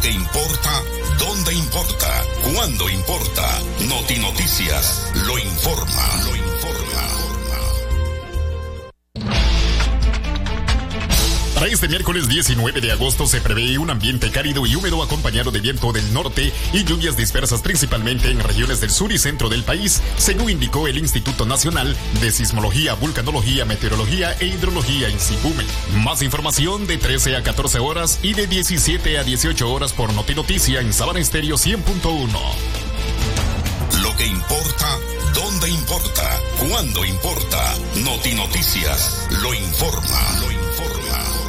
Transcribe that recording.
que importa, dónde importa, cuándo importa. Noti Noticias lo informa. Para este miércoles 19 de agosto se prevé un ambiente cálido y húmedo acompañado de viento del norte y lluvias dispersas principalmente en regiones del sur y centro del país, según indicó el Instituto Nacional de Sismología, Vulcanología, Meteorología e Hidrología, INSIPUME. Más información de 13 a 14 horas y de 17 a 18 horas por Noti Noticia en Sabana Estéreo 100.1. Lo que importa, dónde importa, cuándo importa. Noti Noticias lo informa.